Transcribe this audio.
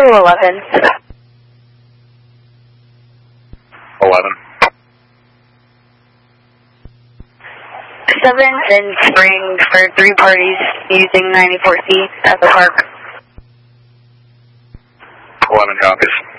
Kilo 11. 11. 7 in Spring for 3 parties using 94C at the park. 11 copies.